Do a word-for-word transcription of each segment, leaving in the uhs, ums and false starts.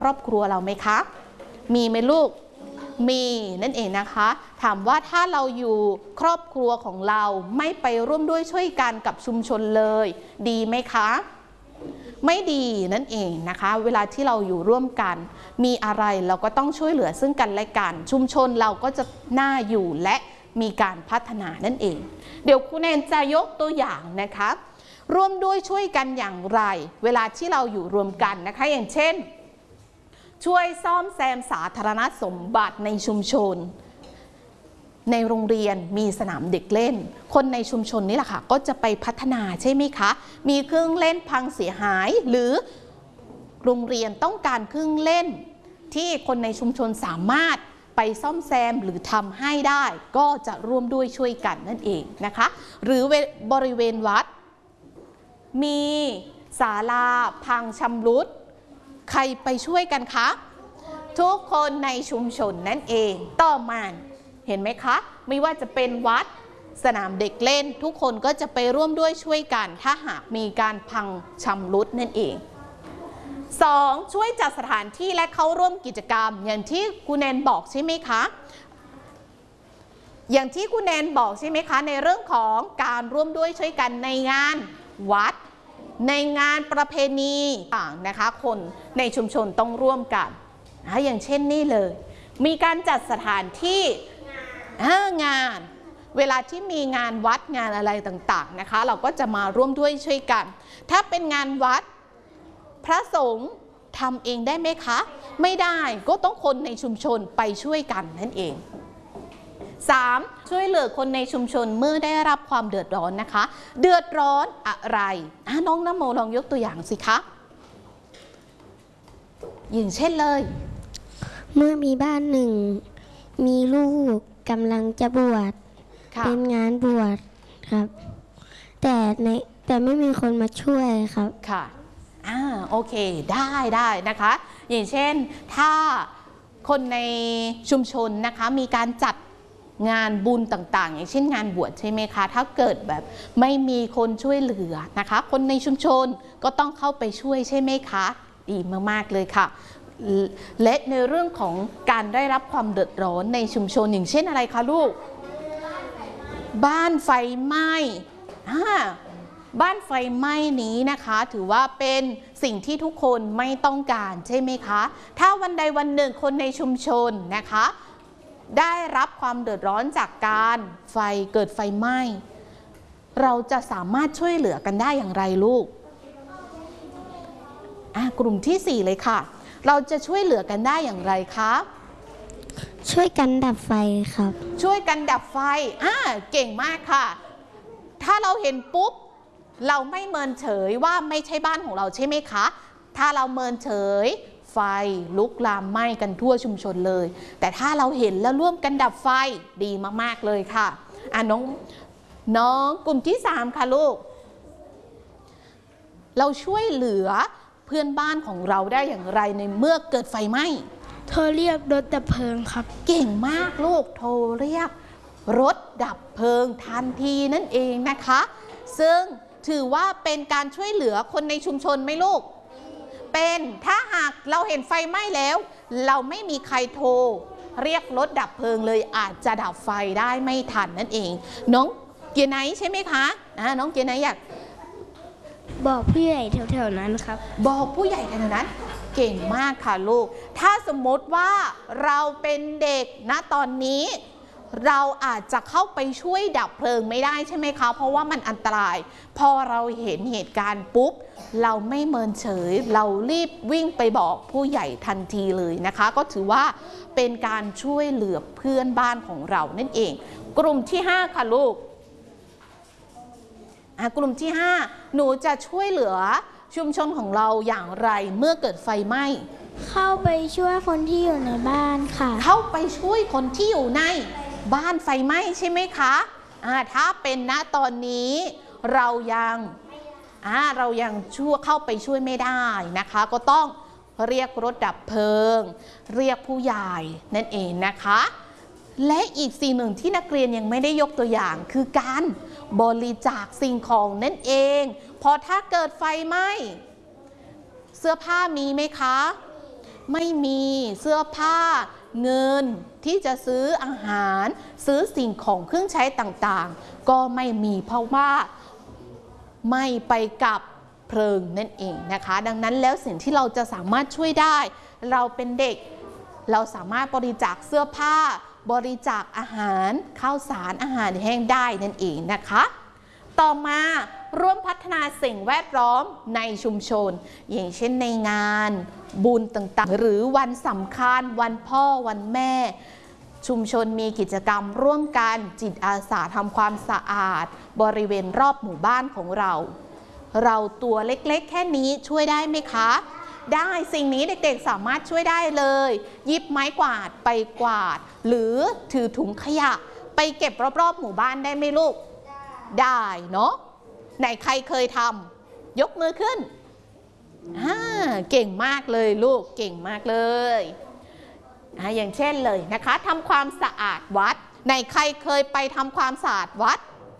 ครอบครัวเราไหมคะมีไหมลูกมีนั่นเองนะคะถามว่าถ้าเราอยู่ครอบครัวของเราไม่ไปร่วมด้วยช่วยกันกับชุมชนเลยดีไหมคะไม่ดีนั่นเองนะคะเวลาที่เราอยู่ร่วมกันมีอะไรเราก็ต้องช่วยเหลือซึ่งกันและกันชุมชนเราก็จะน่าอยู่และมีการพัฒนานั่นเองเดี๋ยวครูแนนจะยกตัวอย่างนะคะร่วมด้วยช่วยกันอย่างไรเวลาที่เราอยู่รวมกันนะคะอย่างเช่นช่วยซ่อมแซมสาธารณสมบัติในชุมชนในโรงเรียนมีสนามเด็กเล่นคนในชุมชนนี่แหละค่ะก็จะไปพัฒนาใช่ไหมคะมีเครื่องเล่นพังเสียหายหรือโรงเรียนต้องการเครื่องเล่นที่คนในชุมชนสามารถไปซ่อมแซมหรือทำให้ได้ก็จะร่วมด้วยช่วยกันนั่นเองนะคะหรือบริเวณวัดมีศาลาพังชำรุดใครไปช่วยกันคะทุกคนในชุมชนนั่นเองต่อมาเห็นไหมคะไม่ว่าจะเป็นวัดสนามเด็กเล่นทุกคนก็จะไปร่วมด้วยช่วยกันถ้าหากมีการพังชำรุดนั่นเองสองช่วยจัดสถานที่และเข้าร่วมกิจกรรมอย่างที่คุณแนนบอกใช่ไหมคะอย่างที่คุณแนนบอกใช่ไหมคะในเรื่องของการร่วมด้วยช่วยกันในงานวัดในงานประเพณีต่างนะคะคนในชุมชนต้องร่วมกันนะอย่างเช่นนี่เลยมีการจัดสถานที่งานเวลาที่มีงานวัดงานอะไรต่างๆนะคะเราก็จะมาร่วมด้วยช่วยกันถ้าเป็นงานวัดพระสงฆ์ทำเองได้ไหมคะไม่ได้ก็ต้องคนในชุมชนไปช่วยกันนั่นเองสามช่วยเหลือคนในชุมชนเมื่อได้รับความเดือดร้อนนะคะเดือดร้อนอะไรน้องนโมลองยกตัวอย่างสิคะอย่างเช่นเลยเมื่อมีบ้านหนึ่งมีลูกกำลังจะบวชเป็นงานบวชครับแต่ในแต่ไม่มีคนมาช่วยครับค่ะอ่าโอเคได้ได้นะคะอย่างเช่นถ้าคนในชุมชนนะคะมีการจัดงานบุญต่างๆอย่างเช่นงานบวชใช่ไหมคะถ้าเกิดแบบไม่มีคนช่วยเหลือนะคะคนในชุมชนก็ต้องเข้าไปช่วยใช่ไหมคะดีมากๆเลยค่ะและในเรื่องของการได้รับความเดือดร้อนในชุมชนอย่างเช่นอะไรคะลูกบ้านไฟไหม้บ้านไฟไหม้นี้นะคะถือว่าเป็นสิ่งที่ทุกคนไม่ต้องการใช่ไหมคะถ้าวันใดวันหนึ่งคนในชุมชนนะคะได้รับความเดือดร้อนจากการไฟเกิดไฟไหม้เราจะสามารถช่วยเหลือกันได้อย่างไรลูกอ่ะกลุ่มที่สี่เลยค่ะเราจะช่วยเหลือกันได้อย่างไรคะช่วยกันดับไฟครับช่วยกันดับไฟอ่าเก่งมากค่ะถ้าเราเห็นปุ๊บเราไม่เมินเฉยว่าไม่ใช่บ้านของเราใช่ไหมคะถ้าเราเมินเฉยไฟลุกลามไหม้กันทั่วชุมชนเลยแต่ถ้าเราเห็นแล้วร่วมกันดับไฟดีมากๆเลยค่ะอ่ะน้องน้องกลุ่มที่สามค่ะลูกเราช่วยเหลือเพื่อนบ้านของเราได้อย่างไรในเมื่อเกิดไฟไหม้โทรเรียกรถดับเพลิงครับเก่งมากลูกโทรเรียกรถดับเพลิงทันทีนั่นเองนะคะซึ่งถือว่าเป็นการช่วยเหลือคนในชุมชนไหมลูกเป็นถ้าหากเราเห็นไฟไหม้แล้วเราไม่มีใครโทรเรียกรถดับเพลิงเลยอาจจะดับไฟได้ไม่ทันนั่นเองน้องเกียร์ไนท์ใช่ไหมคะอ่าน้องเกียร์ไนท์อยากบอกผู้ใหญ่แถวๆนั้นครับบอกผู้ใหญ่แถวนั้นเก่งมากค่ะลูกถ้าสมมติว่าเราเป็นเด็กณตอนนี้เราอาจจะเข้าไปช่วยดับเพลิงไม่ได้ใช่ไหมคะเพราะว่ามันอันตรายพอเราเห็นเหตุการณ์ปุ๊บเราไม่เมินเฉยเรารีบวิ่งไปบอกผู้ใหญ่ทันทีเลยนะคะก็ถือว่าเป็นการช่วยเหลือเพื่อนบ้านของเรานั่นเองกลุ่มที่ห้าค่ะลูกกลุ่มที่ห้าหนูจะช่วยเหลือชุมชนของเราอย่างไรเมื่อเกิดไฟไหม้เข้าไปช่วยคนที่อยู่ในบ้านค่ะเข้าไปช่วยคนที่อยู่ในบ้านไฟไหม้ใช่ไหมคะอ่าถ้าเป็นณตอนนี้เรายังอ่าเรายังช่วยเข้าไปช่วยไม่ได้นะคะก็ต้องเรียกรถดับเพลิงเรียกผู้ใหญ่นั่นเองนะคะและอีกสิ่งหนึ่งที่นักเรียนยังไม่ได้ยกตัวอย่างคือการบริจาคสิ่งของนั่นเองพอถ้าเกิดไฟไหม้เสื้อผ้ามีไหมคะไม่มีเสื้อผ้าเงินที่จะซื้ออาหารซื้อสิ่งของเครื่องใช้ต่างๆก็ไม่มีเพราะว่าไม่ไปกับเพลิงนั่นเองนะคะดังนั้นแล้วสิ่งที่เราจะสามารถช่วยได้เราเป็นเด็กเราสามารถบริจาคเสื้อผ้าบริจาคอาหารข้าวสารอาหารแห้งได้นั่นเองนะคะต่อมาร่วมพัฒนาสิ่งแวดล้อมในชุมชนอย่างเช่นในงานบุญต่างๆหรือวันสำคัญวันพ่อวันแม่ชุมชนมีกิจกรรมร่วมกันจิตอาสาทำความสะอาดบริเวณรอบหมู่บ้านของเราเราตัวเล็กๆแค่นี้ช่วยได้ไหมคะได้สิ่งนี้เด็กๆสามารถช่วยได้เลยหยิบไม้กวาดไปกวาดหรือถือถุงขยะไปเก็บรอบๆหมู่บ้านได้ไหมลูกได้เนาะไหนใครเคยทำยกมือขึ้นอ่าเก่งมากเลยลูกเก่งมากเลยอ่าอย่างเช่นเลยนะคะทำความสะอาดวัดไหนใครเคยไปทำความสะอาดวัด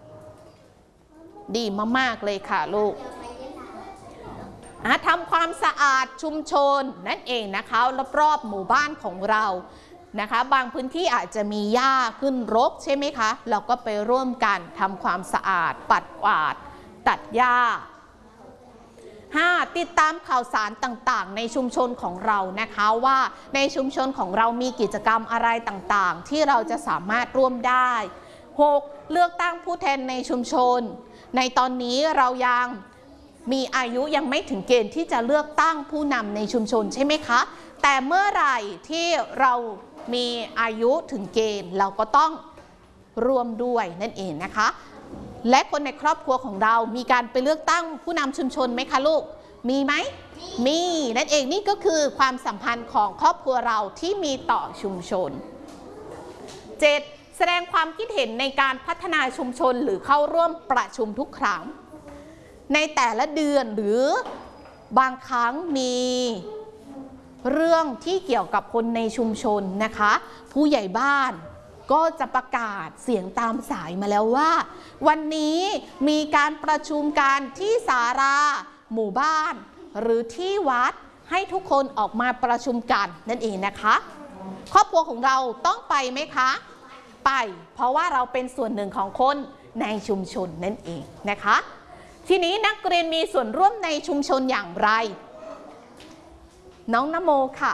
ดีมากๆเลยค่ะลูกทำความสะอาดชุมชนนั่นเองนะคะรอบๆหมู่บ้านของเรานะคะบางพื้นที่อาจจะมีหญ้าขึ้นรกใช่ไหมคะเราก็ไปร่วมกันทำความสะอาดปัดกวาดตัดหญ้า ห้า. ติดตามข่าวสารต่างๆในชุมชนของเรานะคะว่าในชุมชนของเรามีกิจกรรมอะไรต่างๆที่เราจะสามารถร่วมได้ หก. เลือกตั้งผู้แทนในชุมชนในตอนนี้เรายังมีอายุยังไม่ถึงเกณฑ์ที่จะเลือกตั้งผู้นำในชุมชนใช่ไหมคะแต่เมื่อไหร่ที่เรามีอายุถึงเกณฑ์เราก็ต้องร่วมด้วยนั่นเองนะคะและคนในครอบครัวของเรามีการไปเลือกตั้งผู้นำชุมชนไหมคะลูกมีไหมมีนั่นเองนี่ก็คือความสัมพันธ์ของครอบครัวเราที่มีต่อชุมชน เจ็ด. แสดงความคิดเห็นในการพัฒนาชุมชนหรือเข้าร่วมประชุมทุกครั้งในแต่ละเดือนหรือบางครั้งมีเรื่องที่เกี่ยวกับคนในชุมชนนะคะผู้ใหญ่บ้านก็จะประกาศเสียงตามสายมาแล้วว่าวันนี้มีการประชุมกันที่ศาลาหมู่บ้านหรือที่วัดให้ทุกคนออกมาประชุมกันนั่นเองนะคะครอบครัวของเราต้องไปไหมคะไปเพราะว่าเราเป็นส่วนหนึ่งของคนในชุมชนนั่นเองนะคะทีนี้นักเรียนมีส่วนร่วมในชุมชนอย่างไรน้องนโมค่ะ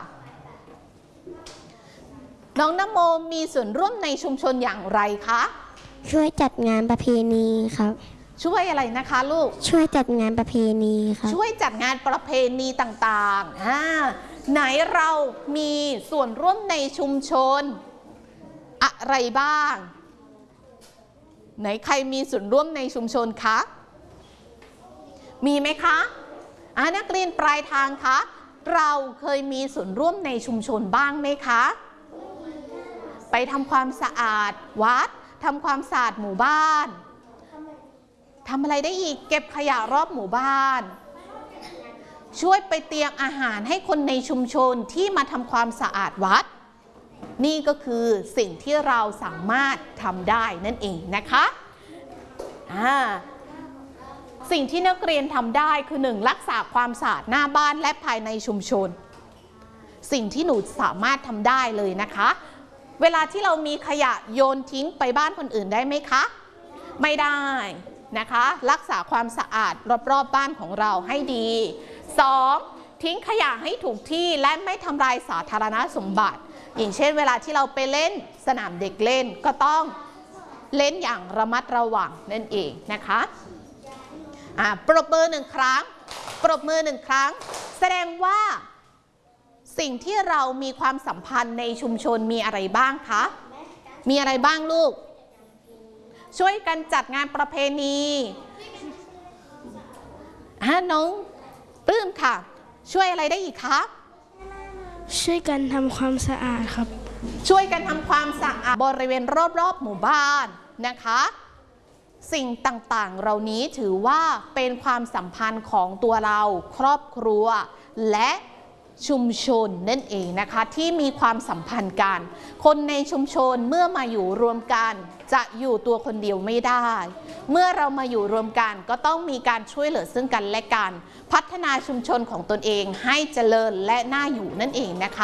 น้องนโมมีส่วนร่วมในชุมชนอย่างไรคะช่วยจัดงานประเพณีครับช่วยอะไรนะคะลูกช่วยจัดงานประเพณีครับช่วยจัดงานประเพณีต่างๆอ่าไหนเรามีส่วนร่วมในชุมชนอะไรบ้างไหนใครมีส่วนร่วมในชุมชนคะมีไหมคะอ่านักเรียนปลายทางคะเราเคยมีส่วนร่วมในชุมชนบ้างไหมคะไปทำความสะอาดวัดทำความสะอาดหมู่บ้านทำอะไรได้อีกเก็บขยะรอบหมู่บ้านช่วยไปเตรียมอาหารให้คนในชุมชนที่มาทำความสะอาดวัดนี่ก็คือสิ่งที่เราสามารถทำได้นั่นเองนะคะอ่าสิ่งที่นักเรียนทำได้คือหนึ่งรักษาความสะอาดหน้าบ้านและภายในชุมชนสิ่งที่หนูสามารถทำได้เลยนะคะเวลาที่เรามีขยะโยนทิ้งไปบ้านคนอื่นได้ไหมคะไม่ได้นะคะรักษาความสะอาดรอบๆบ้านของเราให้ดีสองทิ้งขยะให้ถูกที่และไม่ทำลายสาธารณสมบัติอย่างเช่นเวลาที่เราไปเล่นสนามเด็กเล่นก็ต้องเล่นอย่างระมัดระวังนั่นเองนะคะอ่าปรบมือหนึ่งครั้งปรบมือหนึ่งครั้งแสดงว่าสิ่งที่เรามีความสัมพันธ์ในชุมชนมีอะไรบ้างคะมีอะไรบ้างลูกช่วยกันจัดงานประเพณีอ่าน้องปลื้มค่ะช่วยอะไรได้อีกคะช่วยกันทำความสะอาดครับช่วยกันทำความสะอาดบริเวณรอบๆหมู่บ้านนะคะสิ่งต่างๆเหล่านี้ถือว่าเป็นความสัมพันธ์ของตัวเราครอบครัวและชุมชนนั่นเองนะคะที่มีความสัมพันธ์กันคนในชุมชนเมื่อมาอยู่รวมกันจะอยู่ตัวคนเดียวไม่ได้เมื่อเรามาอยู่รวมกันก็ต้องมีการช่วยเหลือซึ่งกันและกันพัฒนาชุมชนของตนเองให้เจริญและน่าอยู่นั่นเองนะคะ